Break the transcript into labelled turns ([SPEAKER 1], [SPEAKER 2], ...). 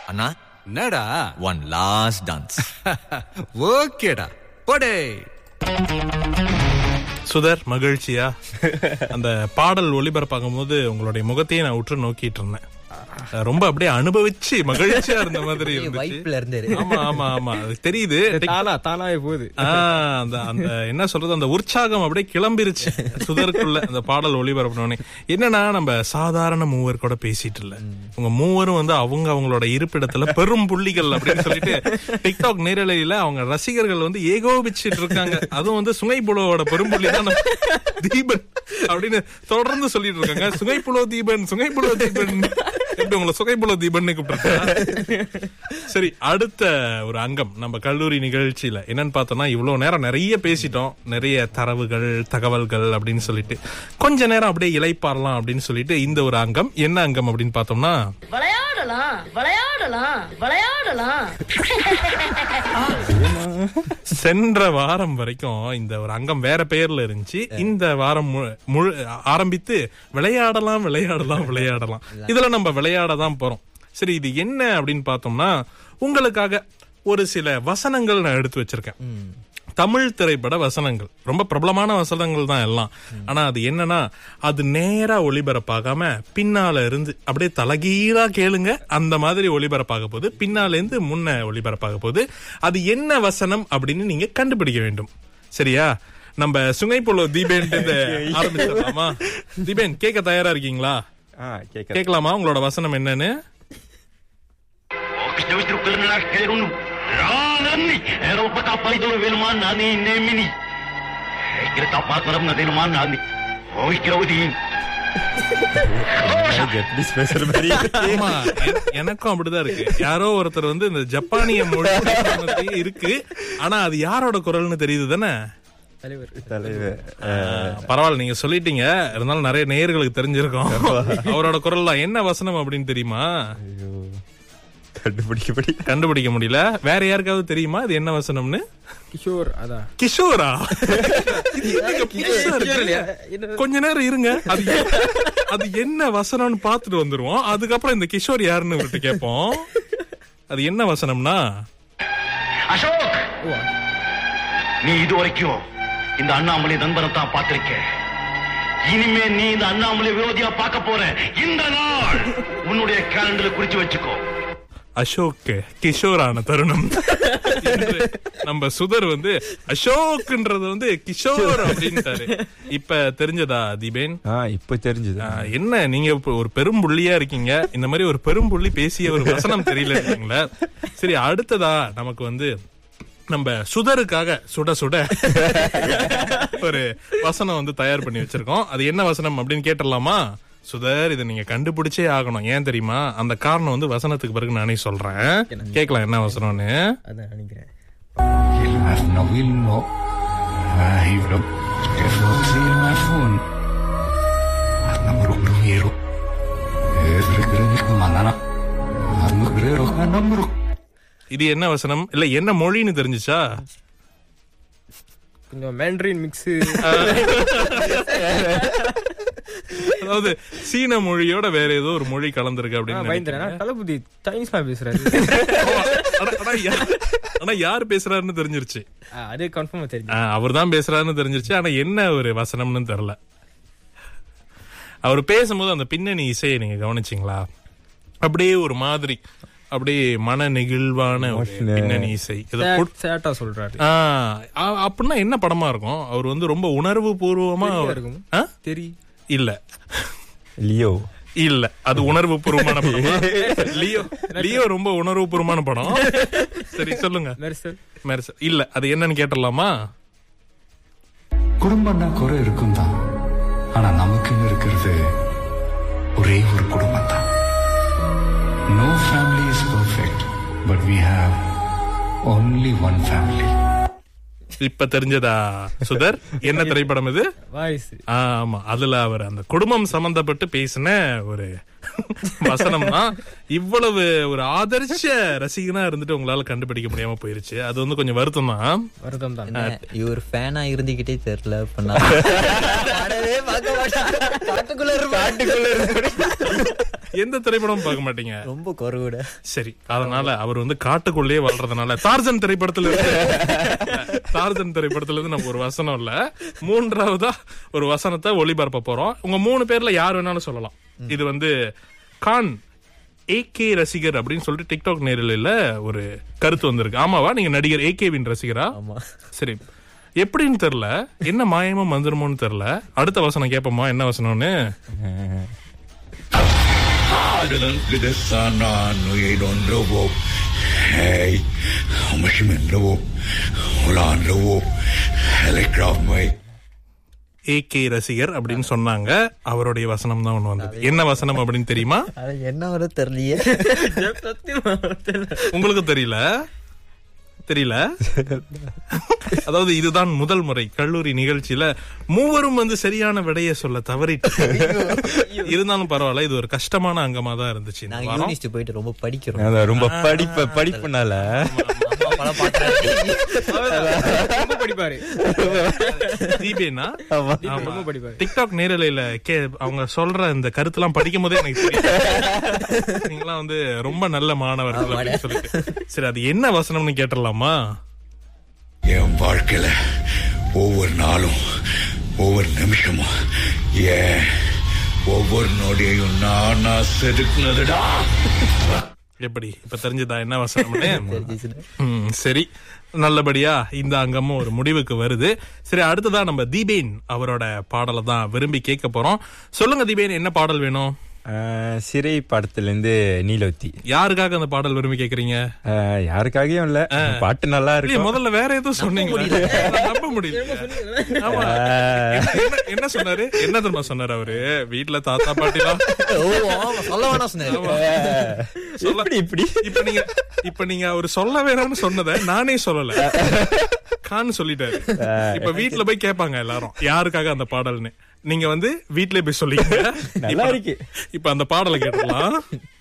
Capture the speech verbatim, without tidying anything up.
[SPEAKER 1] அண்ணா
[SPEAKER 2] என்னடா?
[SPEAKER 1] One last dance.
[SPEAKER 2] ஓகேடா, போடே.
[SPEAKER 3] சுதர், மகிழ்ச்சியா? அந்த பாடல் ஒளிபரப்பாகும் போது உங்களுடைய முகத்தையே நான் உற்று நோக்கிட்டு இருந்தேன். ரொம்ப அப்படியே அனுபவிச்சு மகிழ்ச்சியா இருந்த மாதிரி இருந்துச்சு. ஆமா ஆமா ஆமா அது தெரியுது. அந்த அந்த என்ன சொல்றது, அந்த உற்சாகம் அப்படியே கிளம்பிருச்சு சுதருக்குள்ள அந்த பாடல் ஒளிபரப்பினோடனே. என்னன்னா, நம்ம சாதாரண மூவர் கூட பேசிட்டு இல்ல, உங்க மூவரும் வந்து அவங்க அவங்களோட இருப்பிடத்துல பெரும் புள்ளிகள் அப்படின்னு சொல்லிட்டு டிக்டாக் நேரலையில அவங்க ரசிகர்கள் வந்து ஏகோபிச்சுட்டு இருக்காங்க. அதுவும் வந்து சுங்கைப்புலோட பெரும்புள்ளி தான் தீபன் அப்படின்னு தொடர்ந்து சொல்லிட்டு இருக்காங்க. சுங்கைப்புலோ தீபன், சுங்கைப்புலோ தீபன். உங்களை சுகைப்புல தீபன் கூப்பிட்டு. சரி, அடுத்த ஒரு அங்கம் நம்ம கல்லூரி நிகழ்ச்சியில என்னன்னு பார்த்தோம்னா, இவ்வளவு நேரம் நிறைய பேசிட்டோம், நிறைய தரவுகள் தகவல்கள் அப்படின்னு சொல்லிட்டு கொஞ்ச நேரம் அப்படியே இளைப்பாறலாம் அப்படின்னு சொல்லிட்டு இந்த ஒரு அங்கம். என்ன அங்கம் அப்படின்னு பார்த்தோம்னா,
[SPEAKER 4] விளையாடலாம் விளையாடலாம் விளையாடலாம்.
[SPEAKER 3] சென்ற வாரம் வரைக்கும் இந்த ஒரு அங்கம் வேற பெயர்ல இருந்துச்சு. இந்த வாரம் முழு ஆரம்பித்து விளையாடலாம் விளையாடலாம் விளையாடலாம். இதுல நம்ம விளையாட தான் போறோம். சரி, இது என்ன அப்படின்னு பார்த்தோம்னா, உங்களுக்காக ஒரு சில வசனங்கள் நான் எடுத்து வச்சிருக்கேன். தமிழ் திரைப்பட வசனங்கள், ரொம்ப பிரபலமான வசனங்கள் தான் எல்லாம். ஆனா அது என்னன்னா, அது நேரா ஒளிபரப்பாகாம பின்னால இருந்து அப்படியே தலகீழா கேளுங்க, அந்த மாதிரி ஒளிபரப்பாக போகுது. பின்னால இருந்து முன்ன ஒளிபரப்பாக போகுது. அது என்ன வசனம் அப்படின்னு நீங்க கண்டுபிடிக்க வேண்டும். சரியா? நம்ம சுங்கைப்புலோ தீபேன் ஆரம்பிச்சிடலாமா? தீபேன், கேட்க தயாரா இருக்கீங்களா? கேட்கலாமா உங்களோட வசனம் என்னன்னு? எனக்கும் அப்படிதான் இருக்கு. யாரோ ஒருத்தர் வந்து இந்த ஜப்பானிய மொழி இருக்கு, ஆனா அது யாரோட குரல்னு தெரியுது தானே? பரவாயில்ல, நீங்க சொல்லிட்டீங்க. இருந்தாலும் நிறைய நேயர்களுக்கு தெரிஞ்சிருக்கும் அவரோட குரல் தான். என்ன வசனம் அப்படின்னு தெரியுமா? கண்டுபிடிக்க கண்டுபிடிக்க முடியல. வேற யாருக்காவது தெரியுமா இது என்ன வசனம்னு? கிஷோர். அதான் கிஷோரா? கொஞ்ச நேரம் இருங்க, அது அது என்ன வசனம்னு பாத்துட்டு வந்துருவோம். அதுக்கப்புறம் இந்த கிஷோர் யாருன்னு விட்டு கேட்போம். அது என்ன வசனம்னா,
[SPEAKER 5] அசோக், நீ இது வரைக்கும் இந்த அண்ணாமலை நண்பனை தான் பார்த்திருக்க. இனிமே நீ இந்த அண்ணாமலை விரோதியா பார்க்க போற. இந்த நாள் உன்னுடைய கேலண்டர்ல குறிச்சு வச்சுக்கோ.
[SPEAKER 3] அசோக் கிஷோரான தருணம். நம்ம சுதர் வந்து அசோக்ன்றது வந்து கிஷோர் அப்படின்ட்டாரு. இப்ப தெரிஞ்சதா தீபேன்?
[SPEAKER 6] இப்ப தெரிஞ்சது.
[SPEAKER 3] என்ன, நீங்க ஒரு பெரும் புள்ளியா இருக்கீங்க, இந்த மாதிரி ஒரு பெரும் புள்ளி பேசிய ஒரு வசனம் தெரியல இருக்கீங்களா? சரி, அடுத்ததா நமக்கு வந்து நம்ம சுதருக்காக சுட சுட ஒரு வசனம் வந்து தயார் பண்ணி வச்சிருக்கோம். அது என்ன வசனம் அப்படின்னு கேட்டுடலாமா? சுதர், இதை நீங்க கண்டுபிடிச்சே ஆகணும். ஏன் தெரியுமா? அந்த காரணம் வந்து வசனத்துக்கு பிறகு நானே சொல்றேன். கேட்கலாம் என்ன வசனம்னு. இது என்ன வசனம் இல்ல என்ன மொழின்னு தெரிஞ்சுச்சா?
[SPEAKER 7] கொஞ்சம் மேண்டரின் மிக்ஸ்.
[SPEAKER 3] அதாவது சீன மொழியோட வேற ஏதோ ஒரு மொழி கலந்துருக்கு அப்படின்னு.
[SPEAKER 7] தளபதி சைனீஸ்ல பேசுறாரு.
[SPEAKER 3] ஆனா யாரு பேசுறாருன்னு தெரிஞ்சிருச்சு.
[SPEAKER 7] அது கன்ஃபார்மா தெரியும்,
[SPEAKER 3] அவர் தான் பேசுறாருன்னு தெரிஞ்சிருச்சு. ஆனா என்ன ஒரு வசனம்னு தெரியல. அவர் பேசும்போது அந்த பின்னணி இசையை நீங்க கவனிச்சிங்களா? அப்படியே ஒரு மாதிரி அப்படியே மன நெகிழ்வான பின்னணி இசை
[SPEAKER 7] சொல்றாரு.
[SPEAKER 3] அப்படின்னா என்ன படமா இருக்கும்? அவர் வந்து ரொம்ப உணர்வு பூர்வமா
[SPEAKER 7] இருக்கும்.
[SPEAKER 3] இல்ல
[SPEAKER 6] லியோ
[SPEAKER 3] இல்ல, அது உணர்வு பூர்வமான படம். லியோ லியோ ரொம்ப உணர்வு பூர்வமான படம். சரி சொல்லுங்க. மெர்சல் இல்ல, அது என்னன்னு கேட்டலாமா?
[SPEAKER 8] குடும்பம்னா குறை இருக்கும் தான், ஆனா நமக்குன்னு இருக்கிறது ஒரே ஒரு குடும்பம் தான். No family is perfect, but we have only one family.
[SPEAKER 3] இப்ப தெரிஞ்சதா சுதர்? என்ன திரைப்படம் இது? ஆமா, அதுல அவர் அந்த குடும்பம் சம்பந்தப்பட்டு பேசின ஒரு வசனம் தான். இவ்வளவு ஒரு ஆதர்ஷ ரசிகனா இருந்துட்டு உங்களால கண்டுபிடிக்க முடியாம போயிருச்சு. அது வந்து கொஞ்சம் வருத்தம் தான்.
[SPEAKER 7] வருத்தம் தான்.
[SPEAKER 1] இவர் ஃபேனா இருந்துகிட்டே தெரியல.
[SPEAKER 3] எந்த திரைப்படமும் பார்க்க மாட்டீங்க?
[SPEAKER 1] ரொம்ப குறைவுட.
[SPEAKER 3] சரி, அதனால அவர் வந்து காட்டுக்குள்ளேயே வாழ்றதுனால டார்சன் திரைப்படத்துல இருந்து டார்சன் திரைப்படத்துல இருந்து நம்ம ஒரு வசனம் இல்ல, மூன்றாவதா ஒரு வசனத்தை ஒளிபரப்ப போறோம். உங்க மூணு பேர்ல யார் வேணாலும் சொல்லலாம். இது வந்து கான் ஏகே ரசிகர் அப்படின்னு சொல்லிட்டு டிக்டாக் நேரலையில ஒரு கருத்து வந்திருக்கு. ஆமாவா? நீங்க நடிகர் ஏகேவின் ரசிகரா? சரி, எப்படின்னு தெரியல, என்ன மாயமோ மந்திரமோன்னு தெரியல. அடுத்த வசனம் கேப்போமா, என்ன வசனம்னு? ஏகே ரசிகர் அப்படின்னு சொன்னாங்க. அவருடைய வசனம் தான் ஒண்ணு வந்தது. என்ன வசனம் அப்படின்னு தெரியுமா?
[SPEAKER 1] என்ன வர தெரியலையே.
[SPEAKER 3] உங்களுக்கு தெரியல? தெரியல. அதாவது இதுதான் முதல் முறை கல்லூரி நிகழ்ச்சியில மூவரும் வந்து சரியான விடைய சொல்ல தவறிட்டு. இருந்தாலும் பரவாயில்ல, இது ஒரு கஷ்டமான அங்கமா தான் இருந்துச்சு.
[SPEAKER 1] போயிட்டு ரொம்ப படிக்கிறோம்,
[SPEAKER 6] ரொம்ப படிப்பு படிப்புனால
[SPEAKER 3] டிக்டாக் நேரலையில அவங்க சொல்ற இந்த கருத்து எல்லாம் படிக்கும் போதே எனக்கு தெரியும் நீங்களாம் வந்து ரொம்ப நல்ல மாணவர்கள் அப்படின்னு சொல்லிட்டு. சரி, அது என்ன வசனம்னு கேட்டுடலாமா?
[SPEAKER 8] என் வாழ்க்கையில ஒவ்வொரு நாளும் ஒவ்வொரு நிமிஷமும் ஏன் ஒவ்வொரு நொடியையும் நானா செதுக்குனதுடா.
[SPEAKER 3] எப்படி இப்ப தெரிஞ்சதா என்ன வசனம்? சரி, நல்லபடியா இந்த அங்கமும் ஒரு முடிவுக்கு வருது. சரி, அடுத்ததா நம்ம தீபேன் அவரோட பாடலை தான் விரும்பி கேட்க போறோம். சொல்லுங்க தீபேன், என்ன பாடல் வேணும்?
[SPEAKER 6] சிறை படத்துல இருந்து நீலோத்தி.
[SPEAKER 3] யாருக்காக அந்த பாடல் விரும்பி கேக்குறீங்க?
[SPEAKER 6] யாருக்காகவும் இல்ல, பாட்டு நல்லா இருக்கு.
[SPEAKER 3] முதல்ல வேற எதுவும் சொன்னீங்க, நம்ப முடியல. என்ன சொன்னாரு? என்ன தெரியுமா சொன்னாரு அவரு? வீட்டுல தாத்தா பாட்டிலாம்
[SPEAKER 6] இப்படி
[SPEAKER 3] இப்ப நீங்க இப்ப நீங்க அவரு சொல்ல வேணாம்னு சொன்னதை நானே சொல்லல, கான்னு சொல்லிட்டாரு. இப்ப வீட்டுல போய் கேட்பாங்க எல்லாரும் யாருக்காக அந்த பாடல்னு. நீங்க வந்து வீட்லயே போய் சொல்லிங்க. இப்ப அந்த பாடலை கேட்டுக்கலாம்.